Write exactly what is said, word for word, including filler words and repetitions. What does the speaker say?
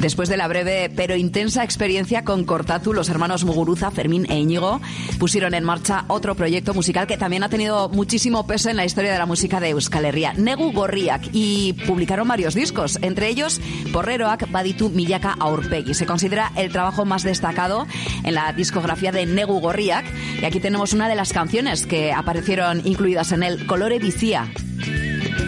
Después de la breve pero intensa experiencia con Kortatu, los hermanos Muguruza, Fermín e Íñigo, pusieron en marcha otro proyecto musical que también ha tenido muchísimo peso en la historia de la música de Euskal Herria, Negu Gorriak, y publicaron varios discos, entre ellos Porreroak Baditu Milaka Aurpegi. Se considera el trabajo más destacado en la discografía de Negu Gorriak, y aquí tenemos una de las canciones que aparecieron incluidas en el Kolore Bizia.